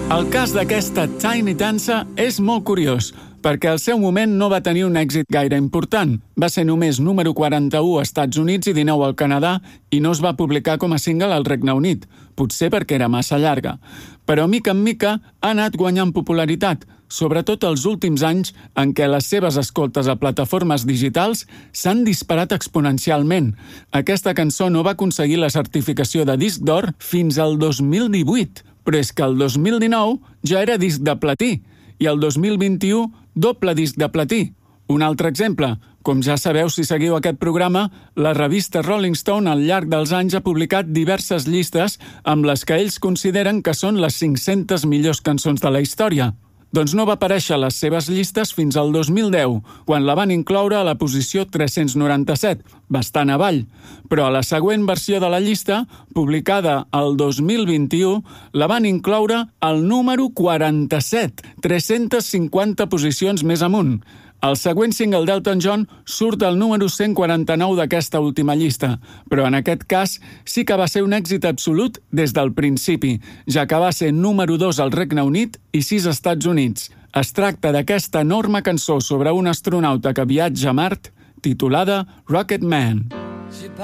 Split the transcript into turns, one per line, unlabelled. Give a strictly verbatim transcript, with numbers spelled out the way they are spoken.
El cas d'aquesta Tiny Dancer és molt curiós, perquè al seu moment no va tenir un èxit gaire important. Va ser només número quaranta-u als Estats Units i dinou al Canadà i no es va publicar com a single al Regne Unit, potser perquè era massa llarga. Però mica en mica ha anat guanyant popularitat, sobretot els últims anys en què les seves escoltes a plataformes digitals s'han disparat exponencialment. Aquesta cançó no va aconseguir la certificació de disc d'or fins al dos mil divuit, però és que el dos mil dinou ja era disc de platí i el dos mil vint-i-u doble disc de platí. Un altre exemple, com ja sabeu si seguiu aquest programa, la revista Rolling Stone al llarg dels anys ha publicat diverses llistes amb les que ells consideren que són les cinc-centes millors cançons de la història. Doncs no va aparèixer a les seves llistes fins al dos mil deu, quan la van incloure a la posició tres-cents noranta-set, bastant avall. Però a la següent versió de la llista, publicada el dos mil vint-i-u, la van incloure al número quaranta-set, tres-centes cinquanta posicions més amunt. El següent single d'Elton John surt al número cent quaranta-nou d'aquesta última llista, però en aquest cas sí que va ser un èxit absolut des del principi, ja que va ser número dos al Regne Unit i sis als Estats Units. Es tracta d'aquesta enorme cançó sobre un astronauta que viatja a Mart, titulada Rocket Man.